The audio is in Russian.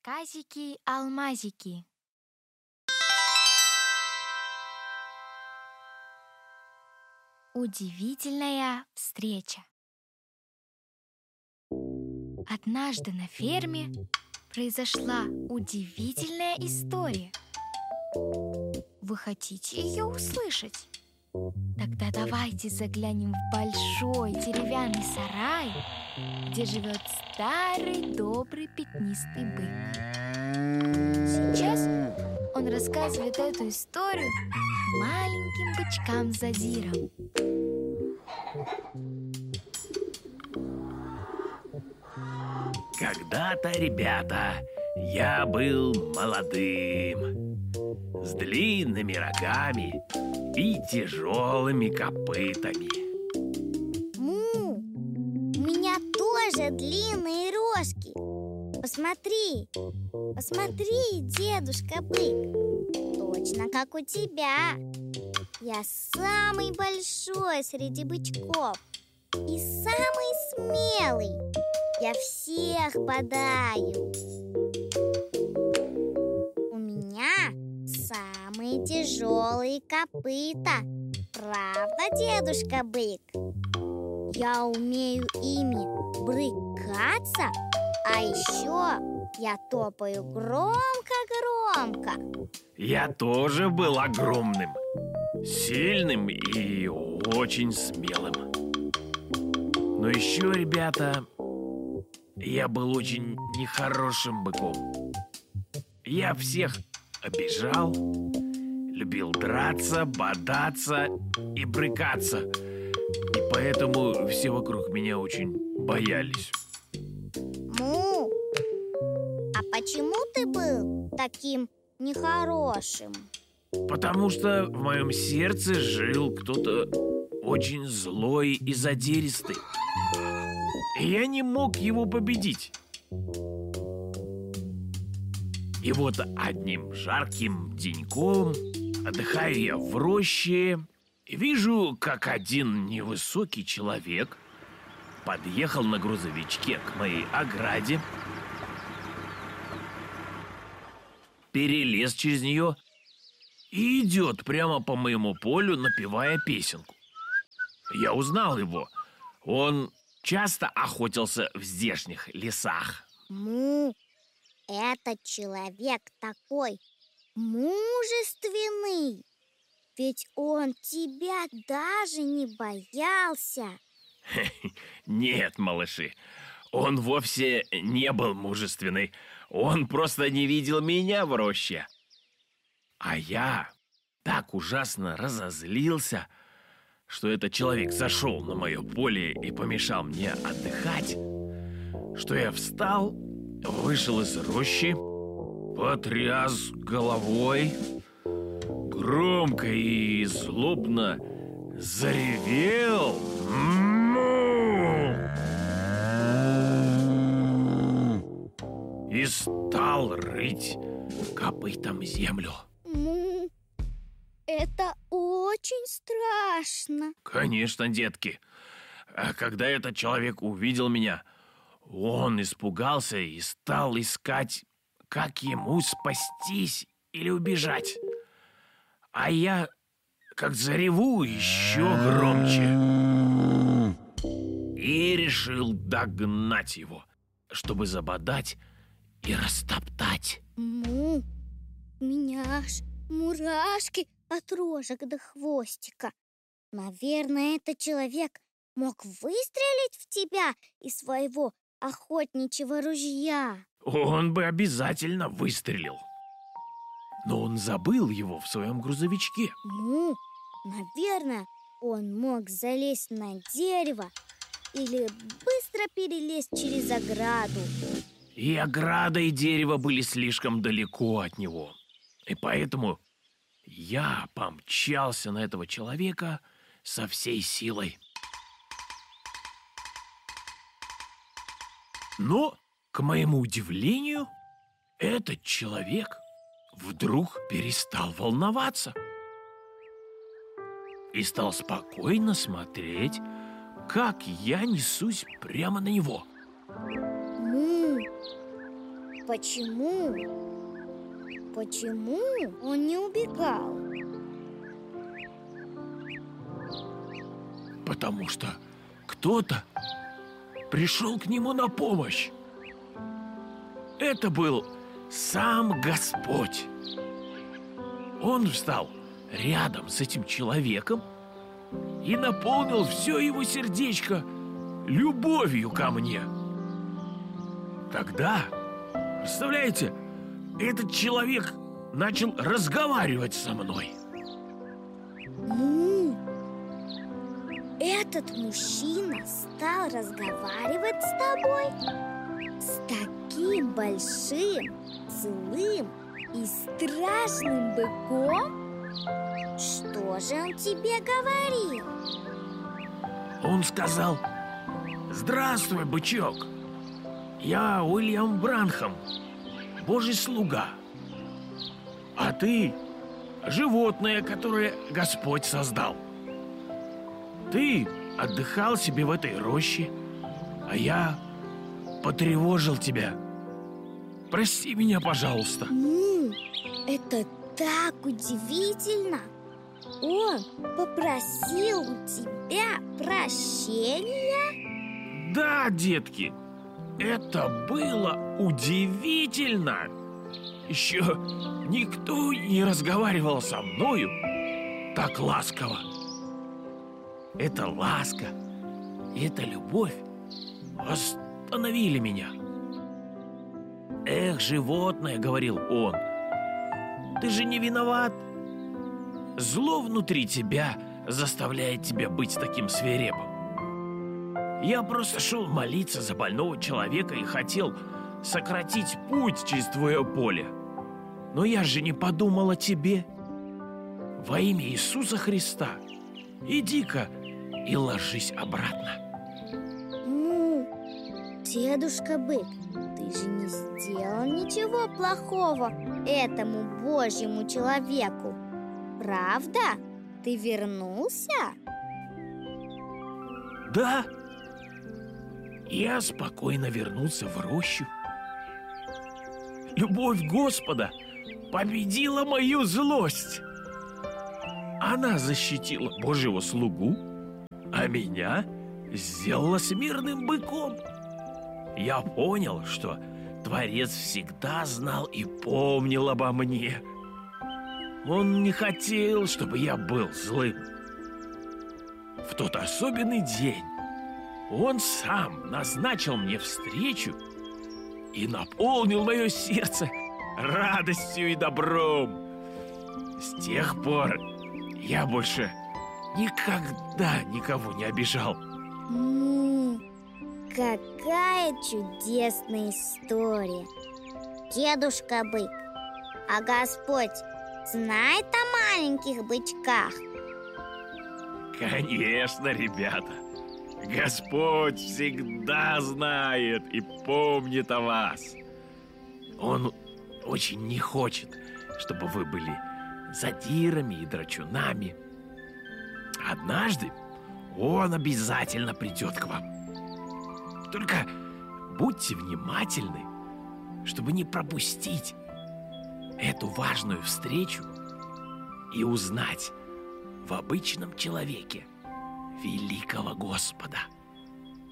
Рассказики-алмазики. Удивительная встреча. Однажды на ферме произошла удивительная история. Вы хотите ее услышать? Тогда давайте заглянем в большой деревянный сарай, где живет старый добрый пятнистый бык. Сейчас он рассказывает эту историю маленьким бычкам Зазиром. Когда-то, ребята, я был молодым, с длинными рогами и тяжелыми копытами. Му, у меня тоже длинные рожки. Посмотри, дедушка бык, точно как у тебя. Я самый большой среди бычков и самый смелый. Я всех бодаю. У меня самые тяжелые копыта. Правда, дедушка бык? Я умею ими брыкаться, а еще я топаю громко-громко. Я тоже был огромным, сильным и очень смелым. Но еще, ребята, я был очень нехорошим быком. Я всех обижал, любил драться, бодаться и брыкаться. И поэтому все вокруг меня очень боялись. Му, а почему ты был таким нехорошим? Потому что в моем сердце жил кто-то очень злой и задиристый. И я не мог его победить. И вот одним жарким деньком отдыхаю я в роще и вижу, как один невысокий человек подъехал на грузовичке к моей ограде, перелез через нее и идет прямо по моему полю, напевая песенку. Я узнал его. Он часто охотился в здешних лесах. Му, этот человек такой мужественный. Ведь он тебя даже не боялся. Нет, малыши, он вовсе не был мужественный. Он просто не видел меня в роще. А я так ужасно разозлился, что этот человек зашел на мое поле и помешал мне отдыхать, что я встал, вышел из рощи, потряс головой, громко и злобно заревел и стал рыть копытом землю. Му, это очень страшно. Конечно, детки. А когда этот человек увидел меня, он испугался и стал искать, как ему спастись или убежать. А я как зареву еще громче и решил догнать его, чтобы забодать и растоптать. Му, у меня аж мурашки от рожек до хвостика. Наверное, этот человек мог выстрелить в тебя из своего охотничьего ружья. Он бы обязательно выстрелил. Но он забыл его в своем грузовичке. Ну, наверное, он мог залезть на дерево или быстро перелезть через ограду. И ограда, и дерево были слишком далеко от него. И поэтому я помчался на этого человека со всей силой. Но, к моему удивлению, этот человек вдруг перестал волноваться и стал спокойно смотреть, как я несусь прямо на него. Почему? Почему он не убегал? Потому что кто-то пришел к нему на помощь. Это был сам Господь. Он встал рядом с этим человеком и наполнил все его сердечко любовью ко мне. Тогда, представляете, этот человек начал разговаривать со мной. Ну, этот мужчина стал разговаривать с тобой? С таким большим, злым и страшным быком? Что же он тебе говорил? Он сказал: «Здравствуй, бычок. Я Уильям Бранхам, Божий слуга. А ты животное, которое Господь создал. Ты отдыхал себе в этой роще, а я потревожил тебя. Прости меня, пожалуйста». Ну, это так удивительно! Он попросил у тебя прощения? Да, детки, это было удивительно. Еще никто не разговаривал со мною так ласково. Эта ласка и эта любовь остановили меня. «Эх, животное, — говорил он, — ты же не виноват. Зло внутри тебя заставляет тебя быть таким свирепым. Я просто шел молиться за больного человека и хотел сократить путь через твое поле. Но я же не подумал о тебе. Во имя Иисуса Христа, иди-ка и ложись обратно». Ну, дедушка Бык, ты же не сделал ничего плохого этому Божьему человеку. Правда? Ты вернулся? Да, я спокойно вернулся в рощу. Любовь Господа победила мою злость. Она защитила Божьего слугу, а меня сделала смирным быком. Я понял, что Творец всегда знал и помнил обо мне. Он не хотел, чтобы я был злым. В тот особенный день он сам назначил мне встречу и наполнил мое сердце радостью и добром. С тех пор я больше никогда никого не обижал. Какая чудесная история. Дедушка Бык, а Господь знает о маленьких бычках? Конечно, ребята. Господь всегда знает и помнит о вас. Он очень не хочет, чтобы вы были задирами и драчунами. Однажды он обязательно придет к вам. Только будьте внимательны, чтобы не пропустить эту важную встречу и узнать в обычном человеке великого Господа.